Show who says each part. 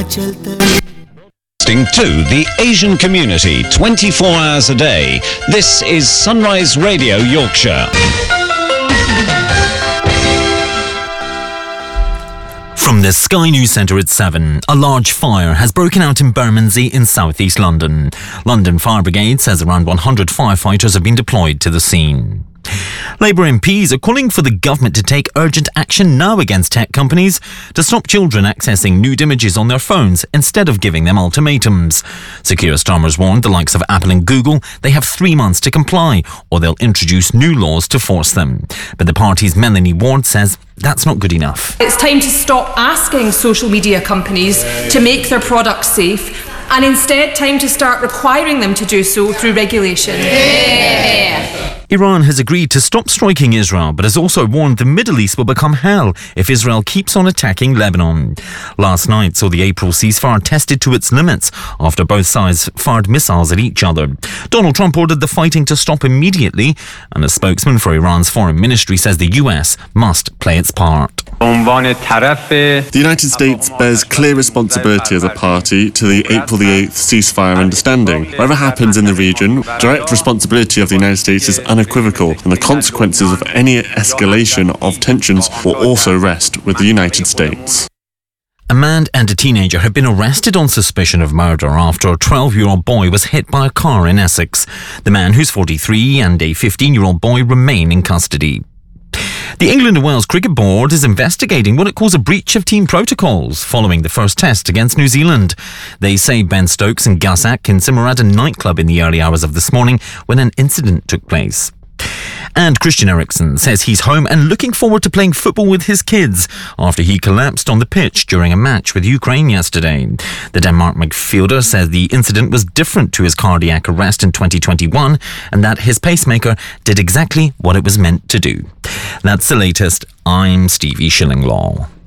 Speaker 1: To the Asian community 24 hours a day. This is Sunrise Radio Yorkshire.
Speaker 2: From the Sky News Centre at 7, a large fire has broken out in Bermondsey in southeast London. London Fire Brigade says around 100 firefighters have been deployed to the scene. Labour MPs are calling for the government to take urgent action now against tech companies to stop children accessing nude images on their phones instead of giving them ultimatums. Sir Keir Starmer's warned the likes of Apple and Google they have 3 months to comply or they'll introduce new laws to force them. But the party's Melanie Ward says that's not good enough.
Speaker 3: It's time to stop asking social media companies to make their products safe and instead time to start requiring them to do so through regulation.
Speaker 2: Iran has agreed to stop striking Israel, but has also warned the Middle East will become hell if Israel keeps on attacking Lebanon. Last night saw the April ceasefire tested to its limits after both sides fired missiles at each other. Donald Trump ordered the fighting to stop immediately, and a spokesman for Iran's foreign ministry says the US must play its part.
Speaker 4: The United States bears clear responsibility as a party to the April the 8th ceasefire understanding. Whatever happens in the region, direct responsibility of the United States is unequivocal, and the consequences of any escalation of tensions will also rest with the United States.
Speaker 2: A man and a teenager have been arrested on suspicion of murder after a 12-year-old boy was hit by a car in Essex. The man, who's 43, and a 15-year-old boy remain in custody. The England and Wales Cricket Board is investigating what it calls a breach of team protocols following the first test against New Zealand. They say Ben Stokes and Gus Atkinson were at a nightclub in the early hours of this morning when an incident took place. And Christian Eriksen says he's home and looking forward to playing football with his kids after he collapsed on the pitch during a match with Ukraine yesterday. The Denmark midfielder says the incident was different to his cardiac arrest in 2021 and that his pacemaker did exactly what it was meant to do. That's the latest. I'm Stevie Shillinglaw.